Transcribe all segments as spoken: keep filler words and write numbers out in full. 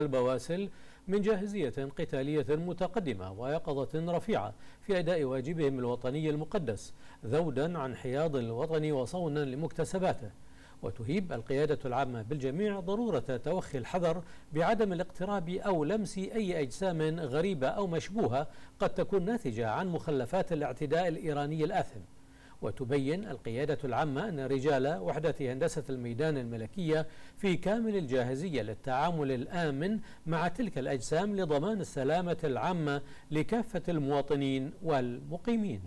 البواسل من جاهزية قتالية متقدمة ويقظة رفيعة في أداء واجبهم الوطني المقدس، ذودا عن حياض الوطن وصونا لمكتسباته. وتهيب القيادة العامة بالجميع ضرورة توخي الحذر بعدم الاقتراب أو لمس أي أجسام غريبة أو مشبوهة قد تكون ناتجة عن مخلفات الاعتداء الإيراني الآثم. وتبين القيادة العامة أن رجال وحدة هندسة الميدان الملكية في كامل الجاهزية للتعامل الآمن مع تلك الأجسام لضمان السلامة العامة لكافة المواطنين والمقيمين.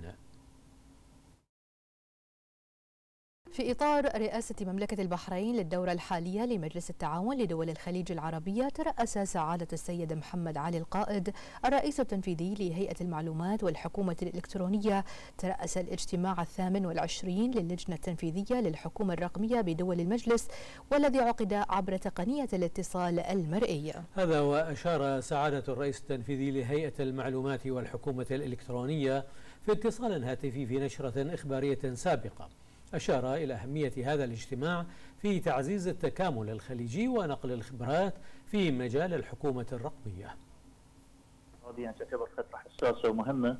في إطار رئاسة مملكة البحرين للدورة الحالية لمجلس التعاون لدول الخليج العربية، ترأس سعادة السيد محمد علي القائد الرئيس التنفيذي لهيئة المعلومات والحكومة الإلكترونية ترأس الاجتماع الثامن والعشرين للجنة التنفيذية للحكومة الرقمية بدول المجلس، والذي عقد عبر تقنية الاتصال المرئي. هذا وأشار سعادة الرئيس التنفيذي لهيئة المعلومات والحكومة الإلكترونية في اتصال هاتفي في نشرة إخبارية سابقة، أشار إلى أهمية هذا الاجتماع في تعزيز التكامل الخليجي ونقل الخبرات في مجال الحكومة الرقمية. هذه تعتبر فترة حساسة ومهمة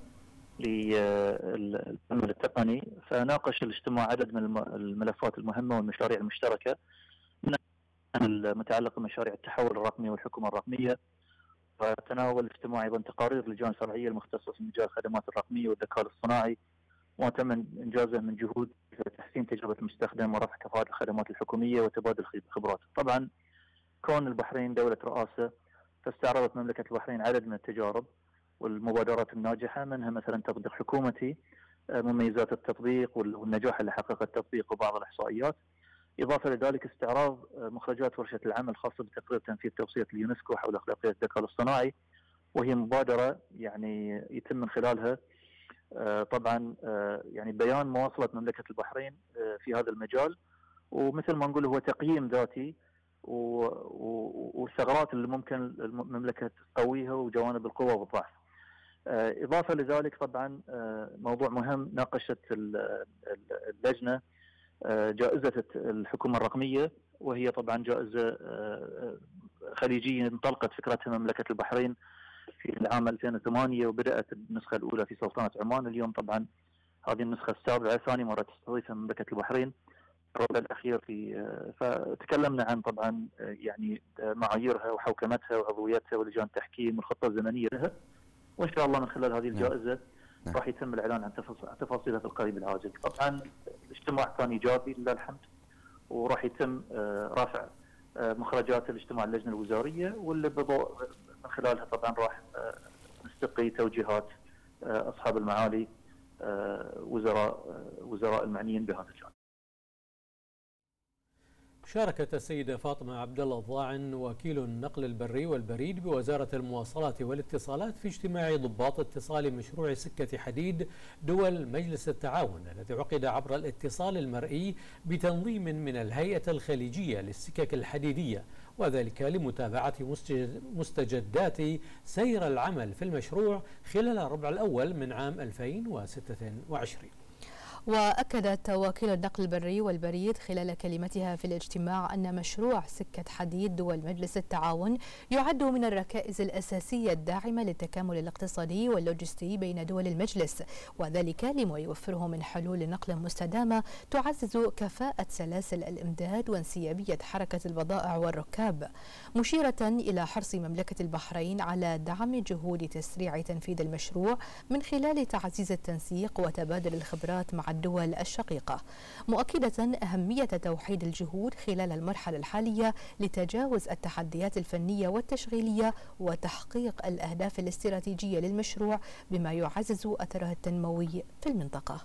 للعمل التقني، فناقش الاجتماع عدد من الملفات المهمة والمشاريع المشتركة من المتعلقة بمشاريع التحول الرقمي والحكومة الرقمية. وتناول الاجتماع أيضا تقارير اللجان الفرعية المختصة في مجال الخدمات الرقمية والذكاء الاصطناعي، وتم انجازه من جهود تحسين تجربه المستخدم ورفع كفاءه الخدمات الحكوميه وتبادل الخبرات. طبعا كون البحرين دوله رئاسه، فاستعرضت مملكه البحرين عدد من التجارب والمبادرات الناجحه، منها مثلا تطبيق حكومتي، مميزات التطبيق والنجاح اللي حققه التطبيق وبعض الاحصائيات. اضافه لذلك استعراض مخرجات ورشه العمل الخاصه بتقرير تنفيذ توصيه اليونسكو حول اخلاقيه الذكاء الاصطناعي، وهي مبادره يعني يتم من خلالها طبعا يعني بيان مواصلة مملكة البحرين في هذا المجال، ومثل ما نقول هو تقييم ذاتي والثغرات اللي ممكن المملكة تقويها وجوانب القوة والضعف. إضافة لذلك طبعا موضوع مهم ناقشت اللجنة جائزة الحكومة الرقمية، وهي طبعا جائزة خليجية انطلقت فكرتها مملكة البحرين في العام ألفين وثمانية، وبدأت النسخة الأولى في سلطنة عمان. اليوم طبعا هذه النسخة السابعة، ثاني مرة تستضيفها مملكة البحرين، الربع الأخير في. فتكلمنا عن طبعا يعني معاييرها وحوكمتها وعضويتها ولجان التحكيم والخطة الزمنية لها، وإن شاء الله من خلال هذه الجائزة نعم. راح يتم الإعلان عن تفاصيلها في القريب العاجل. طبعا الاجتماع كان إيجابي لله الحمد، وراح يتم رفع مخرجات الاجتماع اللجنة الوزارية، واللي بضوء من خلالها طبعا راح نستقي توجيهات أصحاب المعالي وزراء وزراء المعنيين بهذا الجانب. شاركت السيدة فاطمة عبد الله الضاعن وكيل النقل البري والبريد بوزارة المواصلات والاتصالات في اجتماع ضباط اتصال مشروع سكة حديد دول مجلس التعاون الذي عقد عبر الاتصال المرئي بتنظيم من الهيئة الخليجية للسكك الحديدية، وذلك لمتابعة مستجدات سير العمل في المشروع خلال الربع الأول من عام ألفين وستة وعشرين. وأكدت وكيل النقل البري والبريد خلال كلمتها في الاجتماع أن مشروع سكة حديد دول مجلس التعاون يعد من الركائز الأساسية الداعمة للتكامل الاقتصادي واللوجستي بين دول المجلس، وذلك لما يوفره من حلول نقل مستدامة تعزز كفاءة سلاسل الإمداد وانسيابية حركة البضائع والركاب، مشيرة إلى حرص مملكة البحرين على دعم جهود تسريع تنفيذ المشروع من خلال تعزيز التنسيق وتبادل الخبرات مع الدول الشقيقة، مؤكدة أهمية توحيد الجهود خلال المرحلة الحالية لتجاوز التحديات الفنية والتشغيلية وتحقيق الأهداف الاستراتيجية للمشروع بما يعزز أثره التنموي في المنطقة.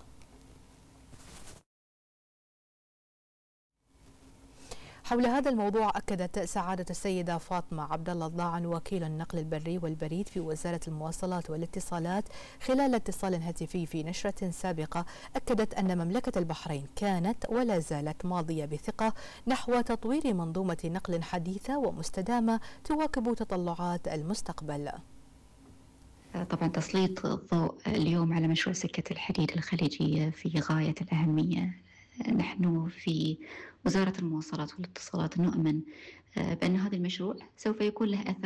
حول هذا الموضوع أكدت سعادة السيدة فاطمة عبد الله الضاعن وكيل النقل البري والبريد في وزارة المواصلات والاتصالات خلال اتصال هاتفي في نشرة سابقة، أكدت أن مملكة البحرين كانت ولا زالت ماضية بثقة نحو تطوير منظومة نقل حديثة ومستدامة تواكب تطلعات المستقبل. طبعا تسليط الضوء اليوم على مشروع سكة الحديد الخليجية في غاية الأهمية. نحن في وزارة المواصلات والاتصالات نؤمن بأن هذا المشروع سوف يكون له أثر